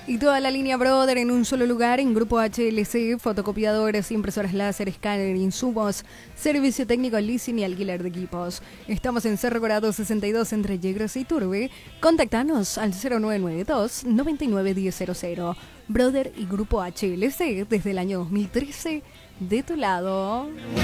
Y toda la línea Brother en un solo lugar, en Grupo HLC, fotocopiadores, impresoras láser, escáner, insumos, servicio técnico, leasing y alquiler de equipos. Estamos en Cerro Corado 62 entre Yegros y Turbe. Contactanos al 0992 991000. Brother y Grupo HLC desde el año 2013 de tu lado.